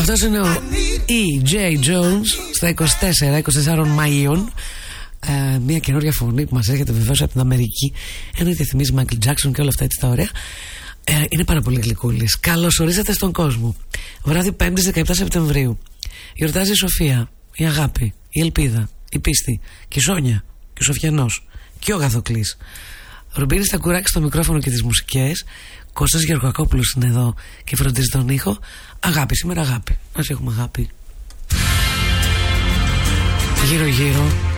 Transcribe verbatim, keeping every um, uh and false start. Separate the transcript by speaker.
Speaker 1: Αυτός είναι ο Ι Τζέι Jones στα είκοσι τέσσερα είκοσι τέσσερα Μαΐων. Ε, μια καινούργια φωνή που μας έρχεται βεβαίως από την Αμερική. Εννοείται θυμίζει Michael Jackson και όλα αυτά έτσι τα ωραία. Ε, είναι πάρα πολύ γλυκούλης. Καλώς ορίσατε στον κόσμο. Βράδυ Πέμπτης δεκαεπτά Σεπτεμβρίου. Γιορτάζει η Σοφία, η Αγάπη, η Ελπίδα, η Πίστη και η Σόνια και ο Σοφιανός και ο Γαθοκλής. Ρουμπίνη Στακουράκη στο μικρόφωνο και τις μουσικές. Κώστας Γεωργακόπουλος είναι εδώ και φροντίζει τον ήχο. Αγάπη, σήμερα αγάπη. Ας έχουμε αγάπη. Γύρω γύρω